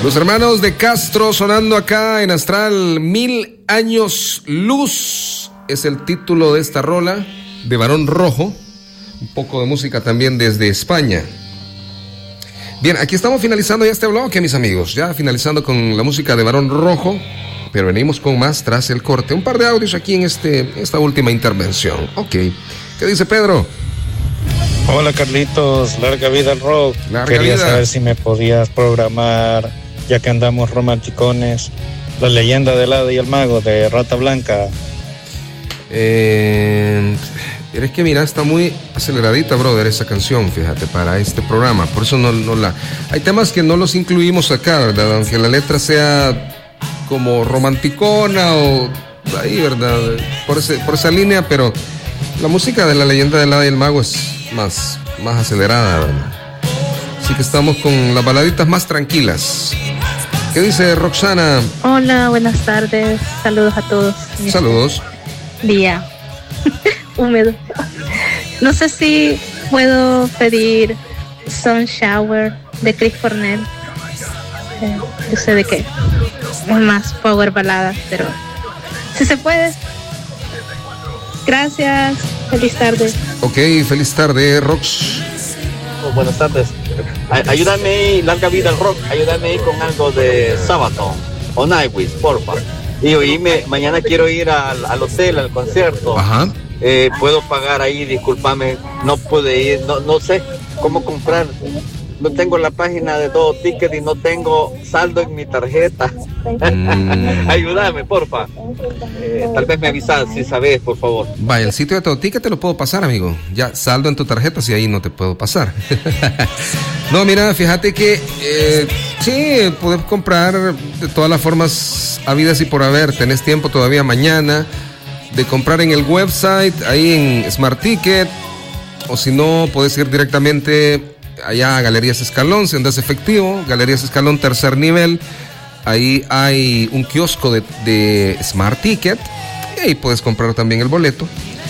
Los hermanos de Castro sonando acá en Astral. 1000 años luz es el título de esta rola de Barón Rojo. Un poco de música también desde España. Bien, aquí estamos finalizando ya este bloque, mis amigos. Ya finalizando con la música de Barón Rojo. Pero venimos con más tras el corte. Un par de audios aquí en esta última intervención. Ok. ¿Qué dice Pedro? Hola Carlitos, larga vida al rock. Quería saber si me podías programar, ya que andamos romanticones, La leyenda del hada y el mago de Rata Blanca. Es que mira, está muy aceleradita, brother, esa canción, fíjate, para este programa. Por eso no la... Hay temas que no los incluimos acá, ¿verdad? Aunque la letra sea como romanticona o ahí, ¿verdad? Por esa línea, pero la música de La leyenda del hada y el mago es más acelerada, ¿verdad? Así que estamos con las baladitas más tranquilas. ¿Qué dice Roxana? Hola, buenas tardes. Saludos a todos. Saludos. Día húmedo. No sé si puedo pedir Sun Shower de Chris Cornell. Yo sé de qué es más power balada, pero si se puede. Gracias. Feliz tarde. Ok, feliz tarde, Rox. Buenas tardes. Ayúdame, larga vida al rock. Ayúdame con algo de Sabaton o Nightwish, porfa. Y oíme, mañana quiero ir al hotel, al concierto. Ajá. Puedo pagar ahí, discúlpame, no pude ir, no sé cómo comprar. No tengo la página de Todo Ticket y no tengo saldo en mi tarjeta. Ayúdame, porfa. Tal vez me avisas si sabes, por favor. Vaya, el sitio de Todo Ticket te lo puedo pasar, amigo. Ya, saldo en tu tarjeta, si ahí no te puedo pasar. No, mira, fíjate que sí, puedes comprar de todas las formas habidas y por haber. Tenés tiempo todavía mañana de comprar en el website, ahí en Smart Ticket. O si no, puedes ir directamente allá a Galerías Escalón, si andas efectivo, Galerías Escalón, tercer nivel. Ahí hay un kiosco de Smart Ticket y ahí puedes comprar también el boleto.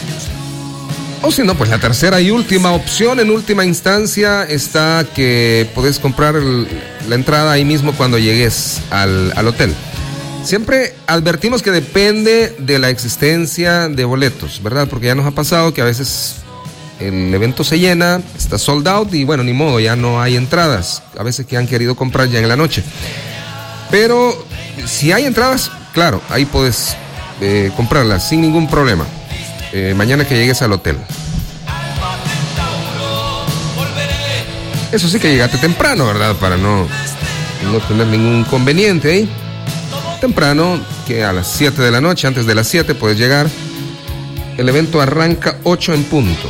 O si no, pues la tercera y última opción, en última instancia, está que puedes comprar la entrada ahí mismo cuando llegues al hotel. Siempre advertimos que depende de la existencia de boletos, ¿verdad? Porque ya nos ha pasado que a veces el evento se llena, está sold out y bueno, ni modo, ya no hay entradas. A veces que han querido comprar ya en la noche. Pero si hay entradas, claro, ahí puedes comprarlas sin ningún problema. Mañana que llegues al hotel. Eso sí que llegaste temprano, ¿verdad? Para no tener ningún inconveniente ahí. Temprano, que a las 7 de la noche, antes de las 7 puedes llegar. El evento arranca 8 en punto.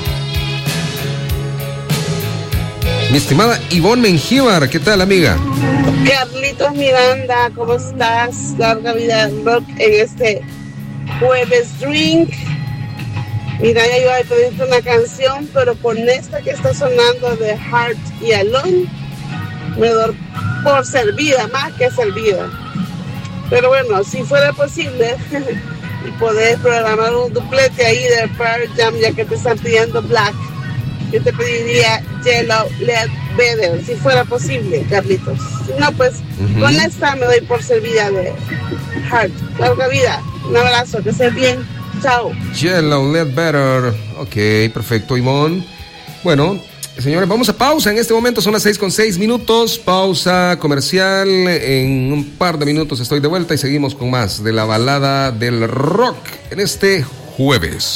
Mi estimada Ivonne Mengíbar, ¿qué tal, amiga? Carlitos Miranda, ¿cómo estás? Larga vida al rock en este jueves drink. Mira, ya iba a pedirte una canción, pero con esta que está sonando de Heart y Alone, me doy por servida, más que servida. Pero bueno, si fuera posible, y poder programar un duplete ahí de Pearl Jam, ya que te están pidiendo Black, yo te pediría Yellow Led Better, si fuera posible, Carlitos. Si no, pues con esta me doy por servida de Heart. Larga vida, un abrazo, que estés bien, chao. Yellow Led Better, ok, perfecto, Ivonne. Bueno, señores, vamos a pausa. En este momento son las 6:06, pausa comercial. En un par de minutos estoy de vuelta y seguimos con más de la balada del rock en este jueves.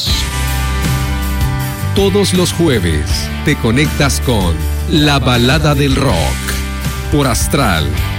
Todos los jueves te conectas con la balada del rock por Astral